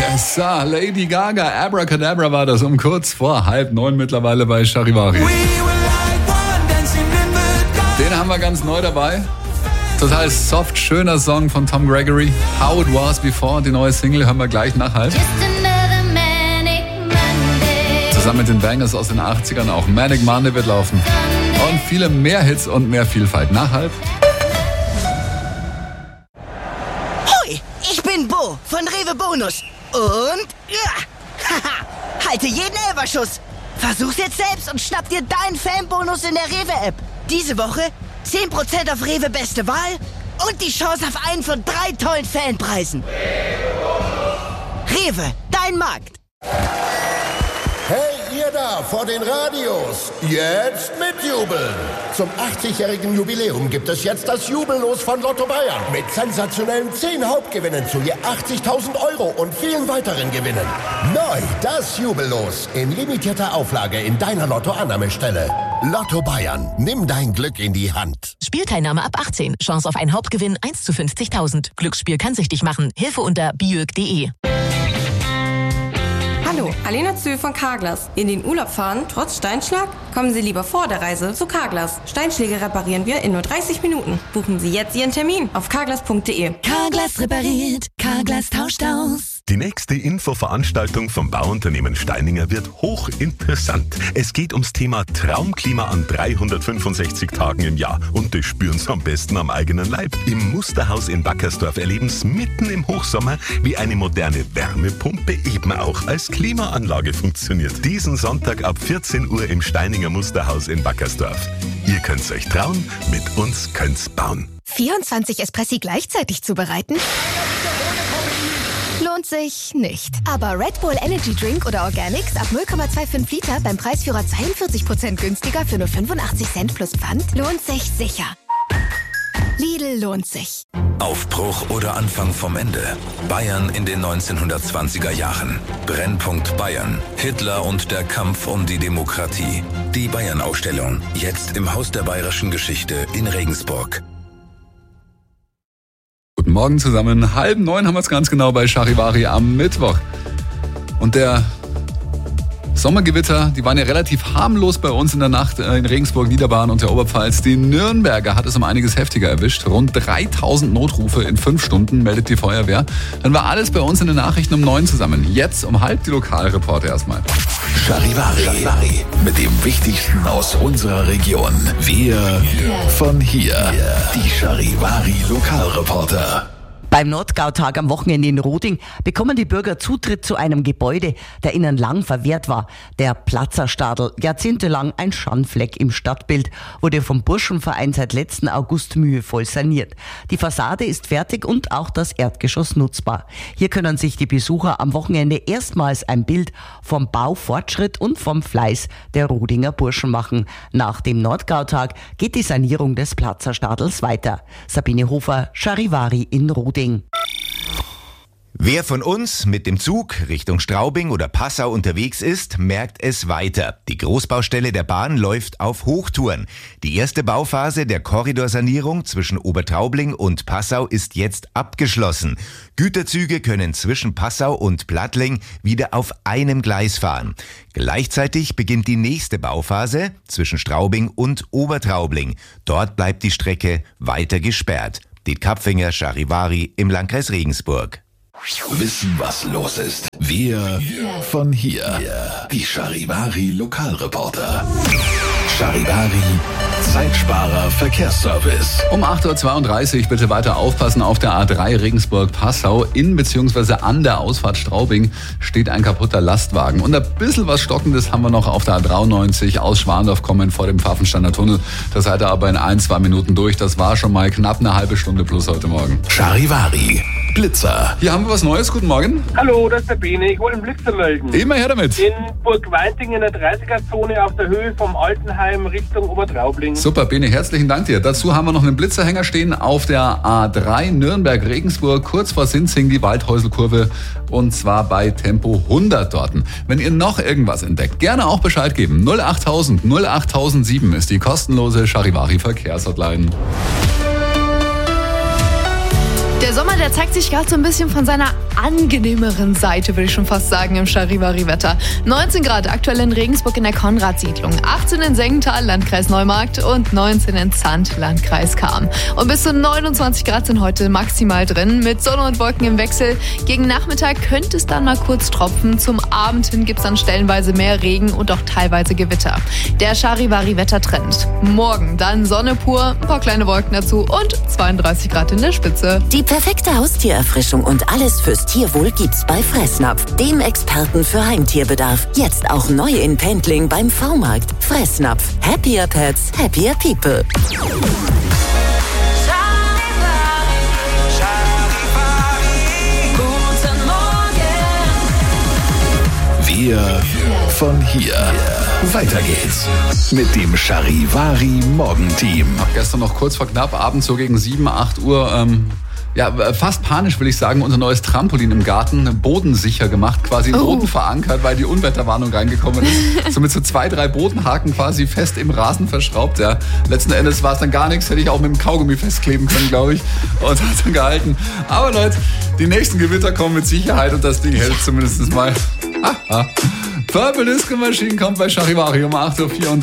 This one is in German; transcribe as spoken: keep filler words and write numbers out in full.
Yes, sir. Lady Gaga, Abracadabra war das um kurz vor halb neun mittlerweile bei Charivari. Den haben wir ganz neu dabei. Total soft, schöner Song von Tom Gregory. How It Was Before, die neue Single, hören wir gleich nach halb. Zusammen mit den Bangers aus den achtzigern auch Manic Monday wird laufen. Und viele mehr Hits und mehr Vielfalt nach halb. Hoi, ich bin Bo von Rewe Bonus. Und ja, haha, halte jeden Elferschuss. Versuch's jetzt selbst und schnapp dir deinen Fanbonus in der Rewe-App. Diese Woche zehn Prozent auf Rewe Beste Wahl und die Chance auf einen von drei tollen Fanpreisen. Rewe, dein Markt. Hey, ihr da vor den Radios, jetzt mitjubeln. Zum achtzigjährigen Jubiläum gibt es jetzt das Jubellos von Lotto Bayern. Mit sensationellen zehn Hauptgewinnen zu je achtzigtausend Euro und vielen weiteren Gewinnen. Neu das Jubellos in limitierter Auflage in deiner Lotto-Annahmestelle. Lotto Bayern, nimm dein Glück in die Hand. Spielteilnahme ab achtzehn. Chance auf einen Hauptgewinn eins zu fünfzigtausend. Glücksspiel kann süchtig machen. Hilfe unter biög punkt de. Hallo, Alena Zö von Carglass. In den Urlaub fahren, trotz Steinschlag? Kommen Sie lieber vor der Reise zu Carglass. Steinschläge reparieren wir in nur dreißig Minuten. Buchen Sie jetzt Ihren Termin auf carglass punkt de. Carglass repariert, Carglass tauscht aus. Die nächste Infoveranstaltung vom Bauunternehmen Steininger wird hochinteressant. Es geht ums Thema Traumklima an dreihundertfünfundsechzig Tagen im Jahr. Und das spüren Sie am besten am eigenen Leib. Im Musterhaus in Wackersdorf erleben Sie mitten im Hochsommer, wie eine moderne Wärmepumpe eben auch als Klimaanlage funktioniert. Diesen Sonntag ab vierzehn Uhr im Steininger Musterhaus in Wackersdorf. Ihr könnt's euch trauen, mit uns könnt's bauen. vierundzwanzig Espressi gleichzeitig zubereiten? Lohnt sich nicht. Aber Red Bull Energy Drink oder Organics ab null Komma fünfundzwanzig Liter beim Preisführer zweiundvierzig Prozent günstiger für nur fünfundachtzig Cent plus Pfand lohnt sich sicher. Lidl lohnt sich. Aufbruch oder Anfang vom Ende. Bayern in den neunzehnhundertzwanziger Jahren. Brennpunkt Bayern. Hitler und der Kampf um die Demokratie. Die Bayern-Ausstellung. Jetzt im Haus der bayerischen Geschichte in Regensburg. Guten Morgen zusammen. Halb neun haben wir es ganz genau bei Charivari am Mittwoch. Und der Sommergewitter, die waren ja relativ harmlos bei uns in der Nacht in Regensburg, Niederbayern und der Oberpfalz. Die Nürnberger hat es um einiges heftiger erwischt. Rund dreitausend Notrufe in fünf Stunden, meldet die Feuerwehr. Dann war alles bei uns in den Nachrichten um neun zusammen. Jetzt um halb die Lokalreporter erstmal. Charivari, Charivari mit dem Wichtigsten aus unserer Region. Wir von hier. Die Charivari Lokalreporter. Beim Nordgautag am Wochenende in Roding bekommen die Bürger Zutritt zu einem Gebäude, der ihnen lang verwehrt war. Der Platzerstadel, jahrzehntelang ein Schandfleck im Stadtbild, wurde vom Burschenverein seit letzten August mühevoll saniert. Die Fassade ist fertig und auch das Erdgeschoss nutzbar. Hier können sich die Besucher am Wochenende erstmals ein Bild vom Baufortschritt und vom Fleiß der Rodinger Burschen machen. Nach dem Nordgautag geht die Sanierung des Platzerstadels weiter. Sabine Hofer, Charivari in Roding. Wer von uns mit dem Zug Richtung Straubing oder Passau unterwegs ist, merkt es weiter. Die Großbaustelle der Bahn läuft auf Hochtouren. Die erste Bauphase der Korridorsanierung zwischen Obertraubling und Passau ist jetzt abgeschlossen. Güterzüge können zwischen Passau und Plattling wieder auf einem Gleis fahren. Gleichzeitig beginnt die nächste Bauphase zwischen Straubing und Obertraubling. Dort bleibt die Strecke weiter gesperrt. Diet Kapfinger, Charivari im Landkreis Regensburg. Wissen, was los ist. Wir von hier. Die Charivari Lokalreporter. Charivari Zeitsparer Verkehrsservice. Um acht Uhr zweiunddreißig bitte weiter aufpassen auf der A drei Regensburg-Passau. In bzw. an der Ausfahrt Straubing steht ein kaputter Lastwagen. Und ein bisschen was Stockendes haben wir noch auf der A dreiundneunzig aus Schwandorf kommen vor dem Pfaffensteiner Tunnel. Da seid ihr aber in ein, zwei Minuten durch. Das war schon mal knapp eine halbe Stunde plus heute Morgen. Charivari Blitzer. Hier haben wir was Neues. Guten Morgen. Hallo, das ist der Bene. Ich wollte einen Blitzer melden. Immer her damit. In Burgweiting in der dreißiger-Zone auf der Höhe vom Altenheim Richtung Obertraubling. Super, Bene, herzlichen Dank dir. Dazu haben wir noch einen Blitzerhänger stehen auf der A drei Nürnberg-Regensburg, kurz vor Sinzing, die Waldhäuselkurve, und zwar bei Tempo hundert dort. Wenn ihr noch irgendwas entdeckt, gerne auch Bescheid geben. null achttausend null achttausendsieben ist die kostenlose Charivari Verkehrshotline. Der Der Sommer, der zeigt sich gerade so ein bisschen von seiner angenehmeren Seite, würde ich schon fast sagen, im Charivari-Wetter. neunzehn Grad aktuell in Regensburg in der Konrad-Siedlung, achtzehn in Sengenthal, Landkreis Neumarkt und neunzehn in Zandt, Landkreis Cham. Und bis zu neunundzwanzig Grad sind heute maximal drin, mit Sonne und Wolken im Wechsel. Gegen Nachmittag könnte es dann mal kurz tropfen. Zum Abend hin gibt es dann stellenweise mehr Regen und auch teilweise Gewitter. Der Charivari-Wettertrend. Morgen dann Sonne pur, ein paar kleine Wolken dazu und zweiunddreißig Grad in der Spitze. Die perfekte Haustiererfrischung und alles fürs Tierwohl gibt's bei Fressnapf, dem Experten für Heimtierbedarf. Jetzt auch neu in Pendling beim V-Markt. Fressnapf. Happier Pets, happier People. Wir von hier. Weiter geht's mit dem Charivari Morgenteam. Hab gestern noch kurz vor knapp abends so gegen sieben, acht Uhr ähm, ja, fast panisch will ich sagen, unser neues Trampolin im Garten bodensicher gemacht, quasi im Oh. Boden verankert, weil die Unwetterwarnung reingekommen ist. So mit so zwei, drei Bodenhaken quasi fest im Rasen verschraubt. Ja. Letzten Endes war es dann gar nichts, hätte ich auch mit dem Kaugummi festkleben können, glaube ich. Und hat dann gehalten. Aber Leute, die nächsten Gewitter kommen mit Sicherheit und das Ding hält zumindest mal. Purple Disco Machine kommt bei Charivari um acht Uhr vierunddreißig.